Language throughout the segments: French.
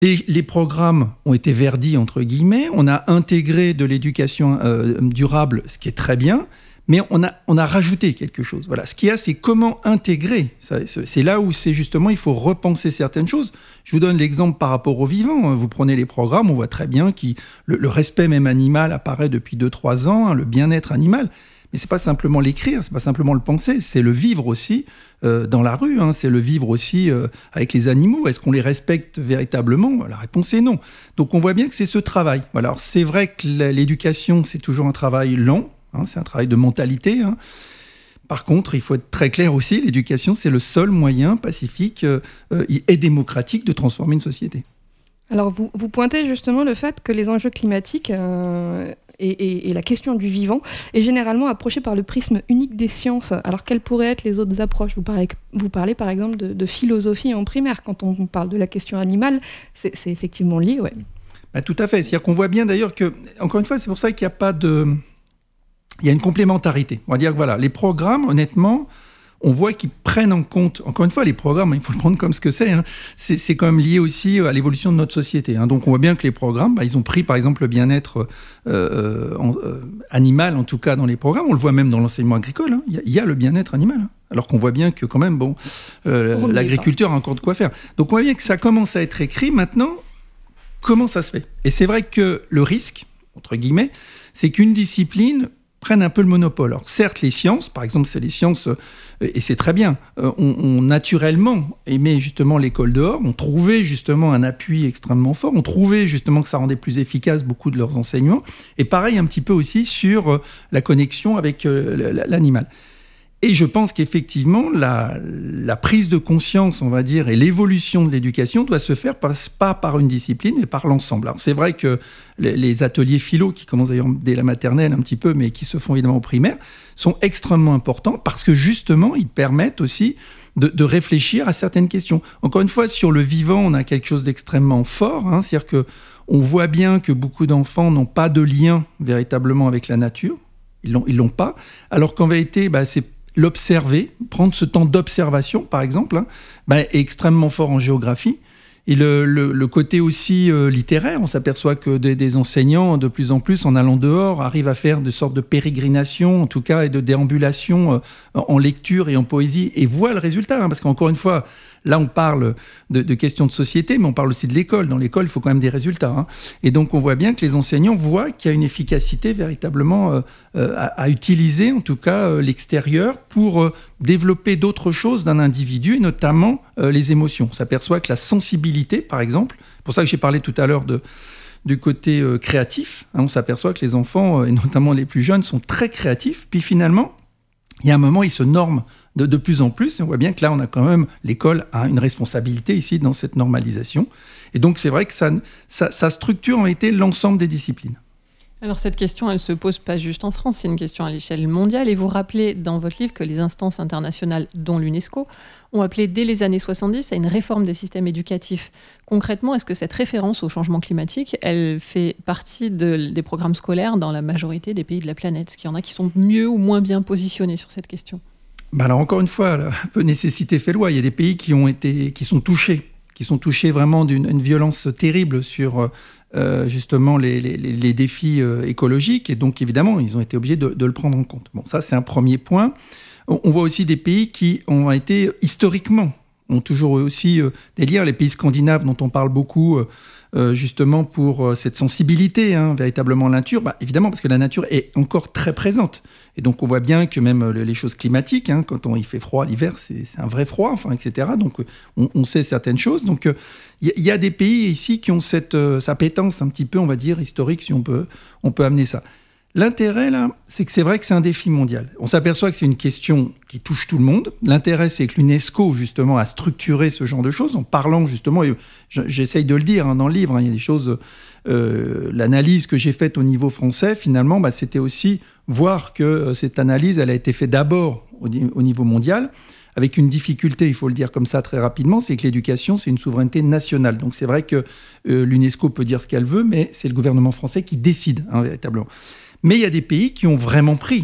Les programmes ont été verdis, entre guillemets. On a intégré de l'éducation durable, ce qui est très bien. Mais on a rajouté quelque chose. Voilà. Ce qu'il y a, c'est comment intégrer. C'est là où justement, il faut repenser certaines choses. Je vous donne l'exemple par rapport au vivant. Vous prenez les programmes, on voit très bien que le respect même animal apparaît depuis 2-3 ans, le bien-être animal. Mais c'est pas simplement l'écrire, c'est pas simplement le penser, c'est le vivre aussi dans la rue, c'est le vivre aussi avec les animaux. Est-ce qu'on les respecte véritablement ? La réponse est non. Donc on voit bien que c'est ce travail. Voilà. Alors c'est vrai que l'éducation, c'est toujours un travail lent, c'est un travail de mentalité. Par contre, il faut être très clair aussi, l'éducation, c'est le seul moyen pacifique et démocratique de transformer une société. Alors vous pointez justement le fait que les enjeux climatiques et la question du vivant est généralement approchée par le prisme unique des sciences. Alors quelles pourraient être les autres approches ? Vous parlez par exemple de philosophie en primaire. Quand on parle de la question animale, c'est effectivement lié, ouais. Tout à fait. C'est-à-dire qu'on voit bien d'ailleurs que, encore une fois, c'est pour ça qu'il n'y a pas de... Il y a une complémentarité. On va dire que voilà, les programmes, honnêtement, on voit qu'ils prennent en compte, encore une fois, les programmes, il faut le prendre comme ce que c'est, c'est quand même lié aussi à l'évolution de notre société. Donc on voit bien que les programmes, ils ont pris par exemple le bien-être animal, en tout cas dans les programmes, on le voit même dans l'enseignement agricole, il y a le bien-être animal, alors qu'on voit bien que quand même, l'agriculture a encore de quoi faire. Donc on voit bien que ça commence à être écrit. Maintenant, comment ça se fait ? Et c'est vrai que le risque, entre guillemets, c'est qu'une discipline prennent un peu le monopole. Alors certes, les sciences, par exemple, c'est les sciences, et c'est très bien, ont naturellement aimé justement l'école dehors, ont trouvé justement un appui extrêmement fort, ont trouvé justement que ça rendait plus efficace beaucoup de leurs enseignements, et pareil un petit peu aussi sur la connexion avec l'animal. Et je pense qu'effectivement, la prise de conscience, on va dire, et l'évolution de l'éducation doit se faire pas par une discipline, mais par l'ensemble. Alors c'est vrai que les ateliers philo, qui commencent d'ailleurs dès la maternelle un petit peu, mais qui se font évidemment au primaire, sont extrêmement importants parce que justement, ils permettent aussi de réfléchir à certaines questions. Encore une fois, sur le vivant, on a quelque chose d'extrêmement fort, c'est-à-dire qu'on voit bien que beaucoup d'enfants n'ont pas de lien véritablement avec la nature, ils l'ont pas, alors qu'en vérité, c'est l'observer, prendre ce temps d'observation, par exemple, est extrêmement fort en géographie. Et le côté aussi littéraire, on s'aperçoit que des enseignants, de plus en plus, en allant dehors, arrivent à faire des sortes de pérégrinations, en tout cas, et de déambulations en lecture et en poésie, et voient le résultat. Parce qu'encore une fois, là, on parle de questions de société, mais on parle aussi de l'école. Dans l'école, il faut quand même des résultats. Et donc, on voit bien que les enseignants voient qu'il y a une efficacité véritablement à utiliser, en tout cas, l'extérieur pour développer d'autres choses d'un individu, et notamment les émotions. On s'aperçoit que la sensibilité, par exemple, c'est pour ça que j'ai parlé tout à l'heure du côté créatif, on s'aperçoit que les enfants, et notamment les plus jeunes, sont très créatifs. Puis finalement, il y a un moment, ils se norment de plus en plus. Et on voit bien que là, on a quand même, l'école a une responsabilité ici dans cette normalisation. Et donc, c'est vrai que ça structure en réalité l'ensemble des disciplines. Alors cette question, elle ne se pose pas juste en France, c'est une question à l'échelle mondiale. Et vous rappelez dans votre livre que les instances internationales, dont l'UNESCO, ont appelé dès les années 70 à une réforme des systèmes éducatifs. Concrètement, est-ce que cette référence au changement climatique, elle fait partie des programmes scolaires dans la majorité des pays de la planète ? Est-ce qu'il y en a qui sont mieux ou moins bien positionnés sur cette question ? Alors encore une fois, un peu nécessité fait loi. Il y a des pays qui sont touchés vraiment d'une violence terrible sur justement les défis écologiques, et donc évidemment ils ont été obligés de le prendre en compte. Bon, ça c'est un premier point. On voit aussi des pays qui ont été historiquement, ont toujours aussi des liens, les pays scandinaves dont on parle beaucoup justement pour cette sensibilité véritablement à la nature, évidemment parce que la nature est encore très présente. Et donc on voit bien que même les choses climatiques, quand il fait froid l'hiver, c'est un vrai froid, etc. Donc on sait certaines choses. Donc il y a des pays ici qui ont cette appétence un petit peu, on va dire, historique, si on peut amener ça. L'intérêt, là, c'est que c'est vrai que c'est un défi mondial. On s'aperçoit que c'est une question qui touche tout le monde. L'intérêt, c'est que l'UNESCO, justement, a structuré ce genre de choses en parlant, justement, et j'essaye de le dire dans le livre, il y a des choses... l'analyse que j'ai faite au niveau français, finalement, c'était aussi voir que cette analyse, elle a été faite d'abord au niveau mondial, avec une difficulté, il faut le dire comme ça très rapidement, c'est que l'éducation, c'est une souveraineté nationale. Donc c'est vrai que l'UNESCO peut dire ce qu'elle veut, mais c'est le gouvernement français qui décide, véritablement. Mais il y a des pays qui ont vraiment pris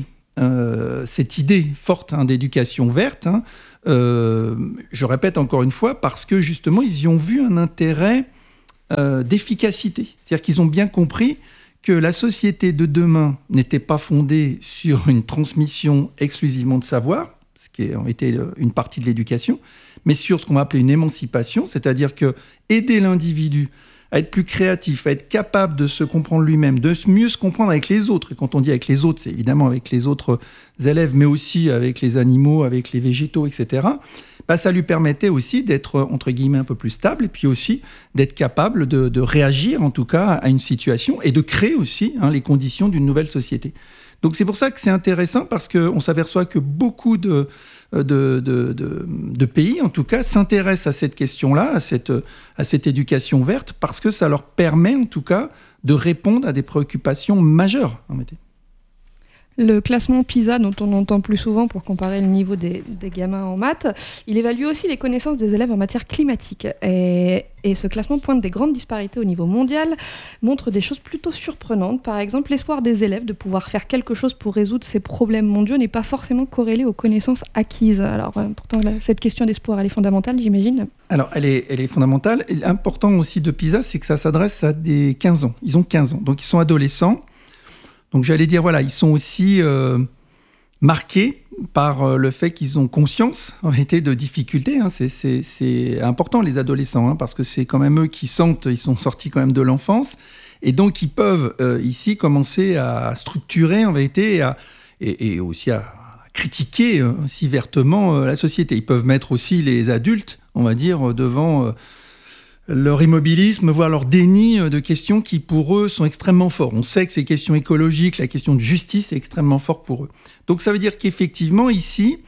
cette idée forte d'éducation verte. Je répète encore une fois, parce que justement, ils y ont vu un intérêt d'efficacité. C'est-à-dire qu'ils ont bien compris que la société de demain n'était pas fondée sur une transmission exclusivement de savoir, ce qui a été une partie de l'éducation, mais sur ce qu'on va appeler une émancipation, c'est-à-dire que aider l'individu à être plus créatif, à être capable de se comprendre lui-même, de mieux se comprendre avec les autres. Et quand on dit avec les autres, c'est évidemment avec les autres élèves, mais aussi avec les animaux, avec les végétaux, etc. Ça lui permettait aussi d'être, entre guillemets, un peu plus stable, et puis aussi d'être capable de réagir, en tout cas, à une situation, et de créer aussi les conditions d'une nouvelle société. Donc c'est pour ça que c'est intéressant, parce qu'on s'aperçoit que beaucoup de pays, en tout cas, s'intéressent à cette question-là, à cette éducation verte, parce que ça leur permet, en tout cas, de répondre à des préoccupations majeures. Le classement PISA, dont on entend plus souvent pour comparer le niveau des gamins en maths, il évalue aussi les connaissances des élèves en matière climatique. Et ce classement pointe des grandes disparités au niveau mondial, montre des choses plutôt surprenantes. Par exemple, l'espoir des élèves de pouvoir faire quelque chose pour résoudre ces problèmes mondiaux n'est pas forcément corrélé aux connaissances acquises. Alors, pourtant, cette question d'espoir, elle est fondamentale, j'imagine. Alors, elle est fondamentale. Et l'important aussi de PISA, c'est que ça s'adresse à des 15 ans. Ils ont 15 ans, donc ils sont adolescents. Donc j'allais dire, voilà, ils sont aussi marqués par le fait qu'ils ont conscience, en réalité, de difficultés. C'est important, les adolescents, parce que c'est quand même eux qui sentent, ils sont sortis quand même de l'enfance. Et donc, ils peuvent ici commencer à structurer, en vérité, et aussi à critiquer aussi vertement la société. Ils peuvent mettre aussi les adultes, on va dire, devant leur immobilisme, voire leur déni de questions qui, pour eux, sont extrêmement forts. On sait que ces questions écologiques, la question de justice est extrêmement forte pour eux. Donc ça veut dire qu'effectivement, ici,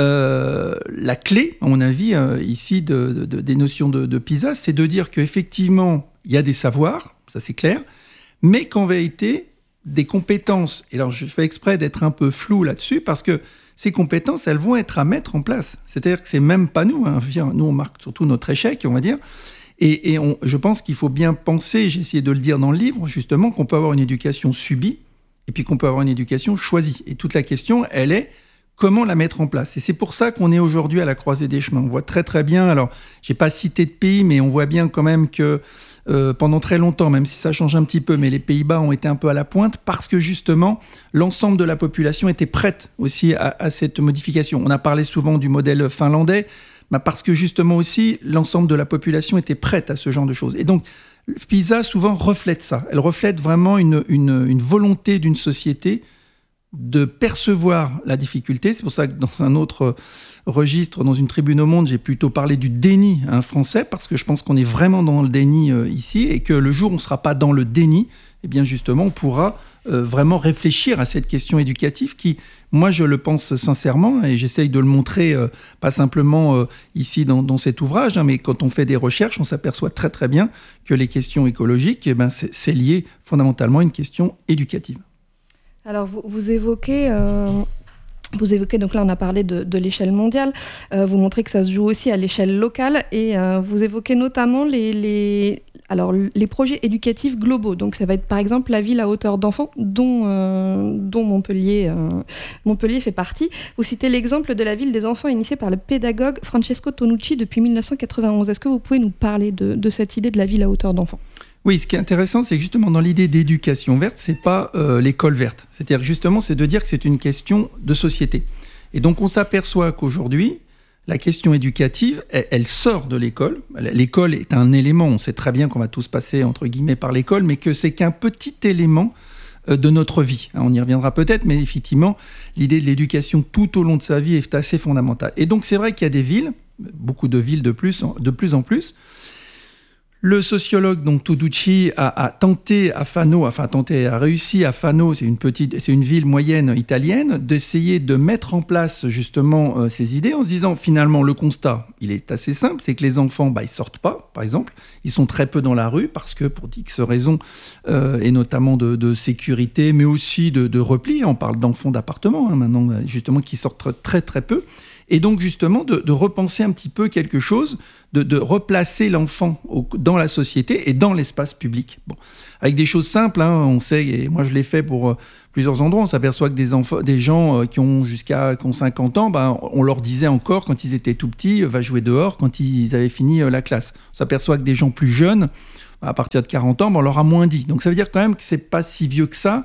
la clé, à mon avis, ici, des notions de PISA, c'est de dire qu'effectivement, il y a des savoirs, ça c'est clair, mais qu'en vérité, des compétences, et alors je fais exprès d'être un peu flou là-dessus, parce que ces compétences, elles vont être à mettre en place. C'est-à-dire que c'est même pas nous, Je veux dire, nous on marque surtout notre échec, on va dire. Et je pense qu'il faut bien penser, j'ai essayé de le dire dans le livre, justement, qu'on peut avoir une éducation subie et puis qu'on peut avoir une éducation choisie. Et toute la question, elle est comment la mettre en place. Et c'est pour ça qu'on est aujourd'hui à la croisée des chemins. On voit très très bien, alors je n'ai pas cité de pays, mais on voit bien quand même que pendant très longtemps, même si ça change un petit peu, mais les Pays-Bas ont été un peu à la pointe parce que justement, l'ensemble de la population était prête aussi à cette modification. On a parlé souvent du modèle finlandais, parce que justement aussi, l'ensemble de la population était prête à ce genre de choses. Et donc, PISA souvent reflète ça. Elle reflète vraiment une volonté d'une société de percevoir la difficulté. C'est pour ça que dans un autre registre, dans une tribune au Monde, j'ai plutôt parlé du déni français, parce que je pense qu'on est vraiment dans le déni ici, et que le jour où on ne sera pas dans le déni, eh bien justement, on pourra vraiment réfléchir à cette question éducative qui, moi, je le pense sincèrement, et j'essaye de le montrer, pas simplement ici dans cet ouvrage, mais quand on fait des recherches, on s'aperçoit très très bien que les questions écologiques, c'est lié fondamentalement à une question éducative. Alors, vous évoquez... donc là on a parlé de l'échelle mondiale, vous montrez que ça se joue aussi à l'échelle locale, et vous évoquez notamment les projets éducatifs globaux. Donc ça va être par exemple la ville à hauteur d'enfants dont Montpellier fait partie. Vous citez l'exemple de la ville des enfants initiée par le pédagogue Francesco Tonucci depuis 1991. Est-ce que vous pouvez nous parler de cette idée de la ville à hauteur d'enfants ? Oui, ce qui est intéressant, c'est que justement dans l'idée d'éducation verte, c'est pas l'école verte. C'est-à-dire justement, c'est de dire que c'est une question de société. Et donc on s'aperçoit qu'aujourd'hui, la question éducative, elle sort de l'école. L'école est un élément, on sait très bien qu'on va tous passer entre guillemets par l'école, mais que c'est qu'un petit élément de notre vie. On y reviendra peut-être, mais effectivement, l'idée de l'éducation tout au long de sa vie est assez fondamentale. Et donc c'est vrai qu'il y a des villes, beaucoup de villes de plus en plus. Le sociologue donc Tonucci a réussi à Fano, c'est une ville moyenne italienne, d'essayer de mettre en place justement ces idées en se disant finalement le constat, il est assez simple, c'est que les enfants, ils sortent pas, par exemple, ils sont très peu dans la rue parce que pour X raisons et notamment de sécurité, mais aussi de repli. On parle d'enfants d'appartement maintenant justement qui sortent très très peu. Et donc justement de repenser un petit peu quelque chose, de replacer l'enfant dans la société et dans l'espace public. Bon, avec des choses simples, on sait, et moi je l'ai fait pour plusieurs endroits, on s'aperçoit que des gens qui ont 50 ans, on leur disait encore quand ils étaient tout petits, va jouer dehors quand ils avaient fini la classe. On s'aperçoit que des gens plus jeunes, à partir de 40 ans, on leur a moins dit. Donc ça veut dire quand même que c'est pas si vieux que ça,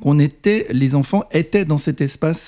les enfants étaient dans cet espace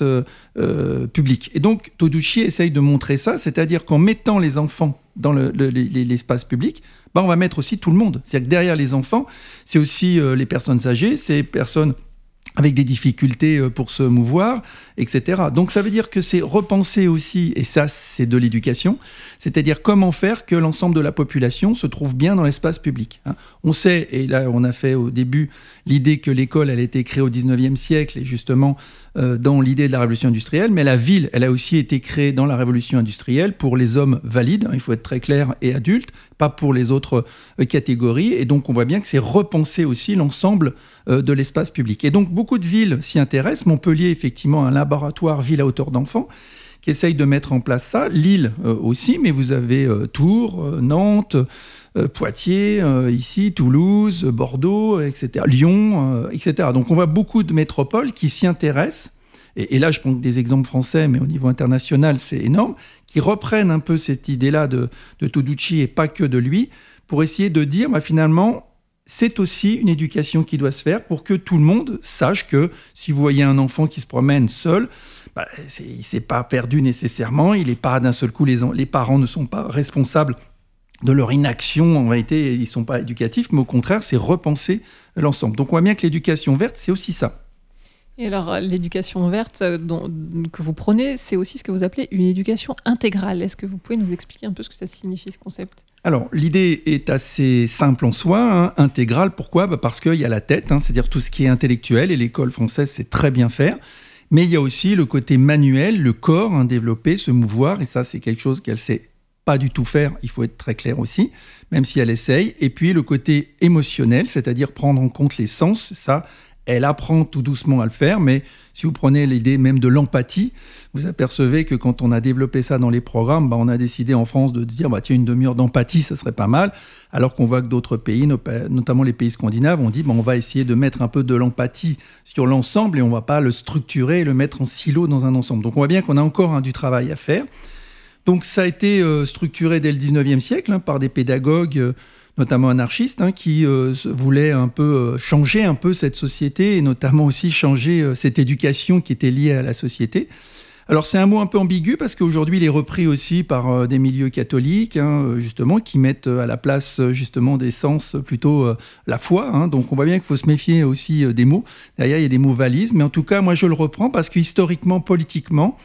public. Et donc Toduchi essaye de montrer ça, c'est-à-dire qu'en mettant les enfants dans l'espace public, on va mettre aussi tout le monde. C'est-à-dire que derrière les enfants, c'est aussi les personnes âgées, c'est les personnes avec des difficultés pour se mouvoir, etc. Donc ça veut dire que c'est repenser aussi, et ça c'est de l'éducation, c'est-à-dire comment faire que l'ensemble de la population se trouve bien dans l'espace public. On sait, et là on a fait au début l'idée que l'école elle a été créée au 19e siècle, et justement dans l'idée de la révolution industrielle, mais la ville elle a aussi été créée dans la révolution industrielle pour les hommes valides, il faut être très clair, et adultes, pas pour les autres catégories, et donc on voit bien que c'est repenser aussi l'ensemble de l'espace public. Et donc beaucoup de villes s'y intéressent. Montpellier, effectivement, un laboratoire ville à hauteur d'enfants qui essaye de mettre en place ça. Lille aussi, mais vous avez Tours, Nantes, Poitiers, ici, Toulouse, Bordeaux, etc., Lyon, etc. Donc on voit beaucoup de métropoles qui s'y intéressent. Et là, je prends des exemples français, mais au niveau international, c'est énorme, qui reprennent un peu cette idée-là de Toduchi et pas que de lui, pour essayer de dire, finalement, c'est aussi une éducation qui doit se faire pour que tout le monde sache que si vous voyez un enfant qui se promène seul, il ne s'est pas perdu nécessairement, il n'est pas d'un seul coup, les parents ne sont pas responsables de leur inaction, en réalité, ils ne sont pas éducatifs, mais au contraire, c'est repenser l'ensemble. Donc on voit bien que l'éducation verte, c'est aussi ça. Et alors, l'éducation verte que vous prenez, c'est aussi ce que vous appelez une éducation intégrale. Est-ce que vous pouvez nous expliquer un peu ce que ça signifie, ce concept ? Alors, l'idée est assez simple en soi, intégrale. Pourquoi ? Parce qu'il y a la tête, c'est-à-dire tout ce qui est intellectuel, et l'école française sait très bien faire. Mais il y a aussi le côté manuel, le corps, développer, se mouvoir, et ça, c'est quelque chose qu'elle sait pas du tout faire, il faut être très clair aussi, même si elle essaye. Et puis, le côté émotionnel, c'est-à-dire prendre en compte les sens, ça, elle apprend tout doucement à le faire, mais si vous prenez l'idée même de l'empathie, vous apercevez que quand on a développé ça dans les programmes, on a décidé en France de dire tiens, une demi-heure d'empathie, ça serait pas mal, alors qu'on voit que d'autres pays, notamment les pays scandinaves, ont dit on va essayer de mettre un peu de l'empathie sur l'ensemble et on va pas le structurer et le mettre en silo dans un ensemble. Donc on voit bien qu'on a encore du travail à faire. Donc ça a été structuré dès le 19e siècle par des pédagogues notamment anarchistes, qui voulaient un peu changer un peu cette société et notamment aussi changer cette éducation qui était liée à la société. Alors c'est un mot un peu ambigu parce qu'aujourd'hui il est repris aussi par des milieux catholiques, justement, qui mettent à la place justement des sens plutôt la foi. Donc on voit bien qu'il faut se méfier aussi des mots. Derrière il y a des mots valises, mais en tout cas moi je le reprends parce que historiquement, politiquement,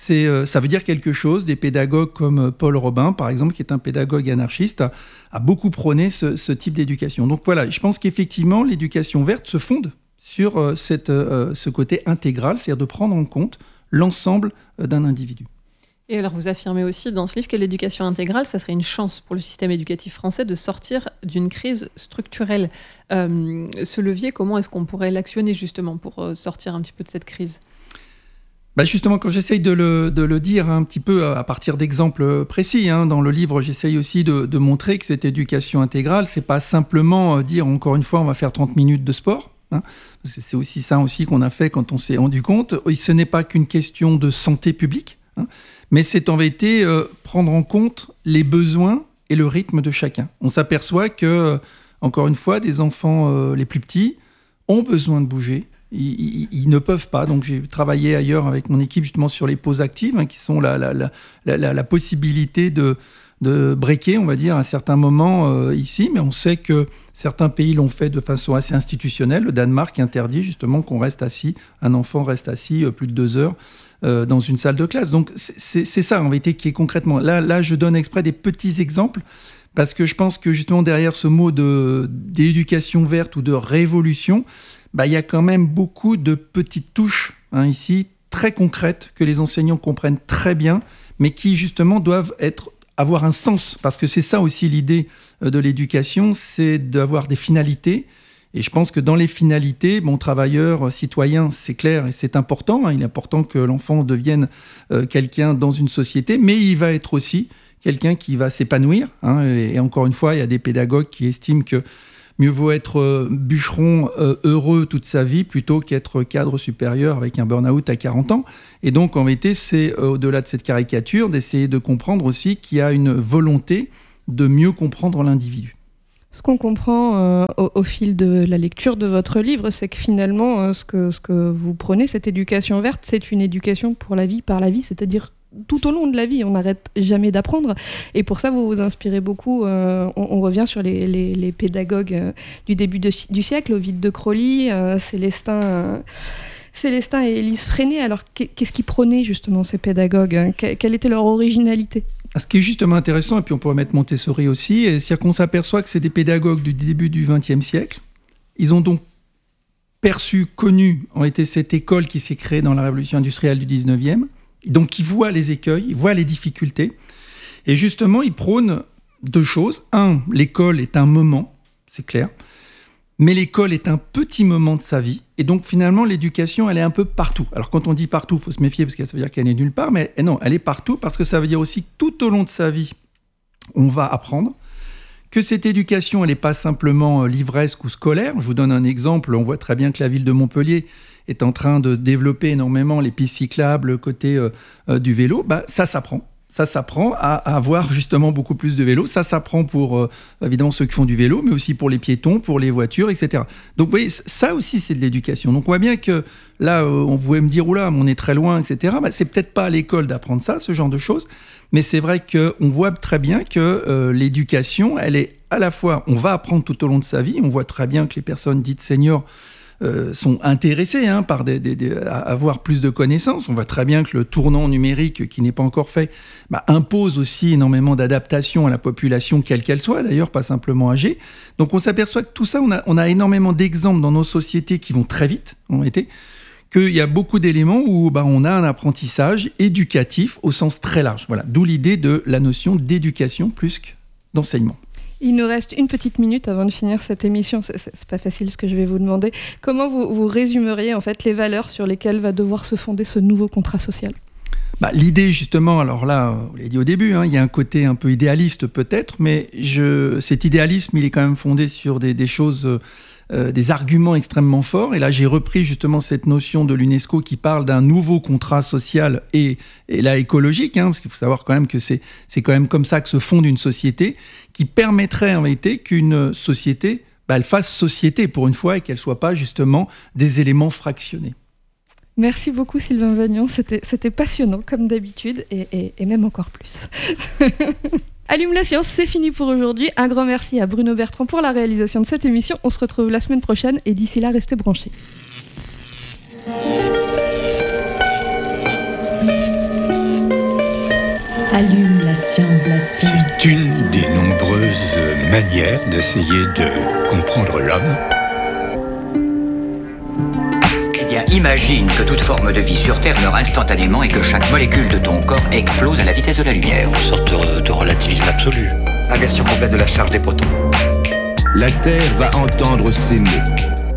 ça veut dire quelque chose. Des pédagogues comme Paul Robin, par exemple, qui est un pédagogue anarchiste, a beaucoup prôné ce type d'éducation. Donc voilà, je pense qu'effectivement, l'éducation verte se fonde sur ce côté intégral, c'est-à-dire de prendre en compte l'ensemble d'un individu. Et alors, vous affirmez aussi dans ce livre que l'éducation intégrale, ça serait une chance pour le système éducatif français de sortir d'une crise structurelle. Ce levier, comment est-ce qu'on pourrait l'actionner justement pour sortir un petit peu de cette crise ? Justement, quand j'essaye de le dire un petit peu à partir d'exemples précis, dans le livre, j'essaye aussi de montrer que cette éducation intégrale, c'est pas simplement dire, encore une fois, on va faire 30 minutes de sport, parce que c'est aussi ça aussi qu'on a fait quand on s'est rendu compte. Ce n'est pas qu'une question de santé publique, mais c'est en vérité prendre en compte les besoins et le rythme de chacun. On s'aperçoit que, encore une fois, des enfants les plus petits ont besoin de bouger. Ils ne peuvent pas. Donc j'ai travaillé ailleurs avec mon équipe justement sur les pauses actives, qui sont la possibilité de breaker, on va dire, à certains moments ici. Mais on sait que certains pays l'ont fait de façon assez institutionnelle. Le Danemark interdit justement un enfant reste assis plus de 2 heures dans une salle de classe. Donc c'est ça en vérité qui est concrètement. Là, je donne exprès des petits exemples parce que je pense que justement derrière ce mot d'éducation verte ou de révolution, il y a quand même beaucoup de petites touches ici, très concrètes, que les enseignants comprennent très bien, mais qui justement doivent avoir un sens. Parce que c'est ça aussi l'idée de l'éducation, c'est d'avoir des finalités. Et je pense que dans les finalités, travailleur, citoyen, c'est clair et c'est important. Il est important que l'enfant devienne quelqu'un dans une société, mais il va être aussi quelqu'un qui va s'épanouir. Et encore une fois, il y a des pédagogues qui estiment que mieux vaut être bûcheron heureux toute sa vie plutôt qu'être cadre supérieur avec un burn-out à 40 ans. Et donc, en vérité, c'est au-delà de cette caricature d'essayer de comprendre aussi qu'il y a une volonté de mieux comprendre l'individu. Ce qu'on comprend au fil de la lecture de votre livre, c'est que finalement, ce que vous prenez, cette éducation verte, c'est une éducation pour la vie, par la vie, c'est-à-dire tout au long de la vie, on n'arrête jamais d'apprendre. Et pour ça, vous vous inspirez beaucoup. On revient sur les pédagogues du début du siècle, Ovide de Crowley, Célestin et Élise Freinet. Alors, qu'est-ce qu'ils prônaient justement, ces pédagogues ? Quelle était leur originalité ? Ce qui est justement intéressant, et puis on pourrait mettre Montessori aussi, c'est qu'on s'aperçoit que c'est des pédagogues du début du XXe siècle. Ils ont donc ont été cette école qui s'est créée dans la révolution industrielle du XIXe. Donc ils voient les écueils, ils voient les difficultés. Et justement, ils prônent deux choses. Un, l'école est un moment, c'est clair. Mais l'école est un petit moment de sa vie. Et donc, finalement, l'éducation, elle est un peu partout. Alors, quand on dit partout, il faut se méfier parce que ça veut dire qu'elle n'est nulle part. Mais non, elle est partout parce que ça veut dire aussi que tout au long de sa vie, on va apprendre. Que cette éducation, elle n'est pas simplement livresque ou scolaire. Je vous donne un exemple. On voit très bien que la ville de Montpellier est en train de développer énormément les pistes cyclables côté du vélo. Ça s'apprend. Ça s'apprend à avoir justement beaucoup plus de vélos. Ça s'apprend pour, évidemment, ceux qui font du vélo, mais aussi pour les piétons, pour les voitures, etc. Donc, vous voyez, ça aussi, c'est de l'éducation. Donc, on voit bien que là, on pouvait me dire, oula, on est très loin, etc. C'est peut-être pas à l'école d'apprendre ça, ce genre de choses. Mais c'est vrai qu'on voit très bien que l'éducation, elle est à la fois, on va apprendre tout au long de sa vie. On voit très bien que les personnes dites seniors sont intéressés par à avoir plus de connaissances. On voit très bien que le tournant numérique, qui n'est pas encore fait, impose aussi énormément d'adaptation à la population, quelle qu'elle soit, d'ailleurs, pas simplement âgée. Donc on s'aperçoit que tout ça, on a énormément d'exemples dans nos sociétés qui vont très vite, qu'il y a beaucoup d'éléments où on a un apprentissage éducatif au sens très large. Voilà. D'où l'idée de la notion d'éducation plus que d'enseignement. Il nous reste une petite minute avant de finir cette émission. C'est pas facile ce que je vais vous demander. Comment vous résumeriez en fait les valeurs sur lesquelles va devoir se fonder ce nouveau contrat social ? L'idée, justement, alors là, vous l'avez dit au début, il y a un côté un peu idéaliste peut-être, mais cet idéalisme, il est quand même fondé sur des choses, des arguments extrêmement forts. Et là, j'ai repris justement cette notion de l'UNESCO qui parle d'un nouveau contrat social et là écologique, parce qu'il faut savoir quand même que c'est quand même comme ça que se fonde une société qui permettrait en réalité qu'une société, elle fasse société pour une fois et qu'elle ne soit pas justement des éléments fractionnés. Merci beaucoup Sylvain Vagnon, c'était passionnant comme d'habitude et même encore plus. Allume la science, c'est fini pour aujourd'hui. Un grand merci à Bruno Bertrand pour la réalisation de cette émission. On se retrouve la semaine prochaine et d'ici là, restez branchés. Allume la science. C'est une des nombreuses manières d'essayer de comprendre l'homme. Imagine que toute forme de vie sur Terre meurt instantanément et que chaque molécule de ton corps explose à la vitesse de la lumière. Une sorte de relativisme absolu. Inversion complète de la charge des protons. La Terre va entendre ces mots.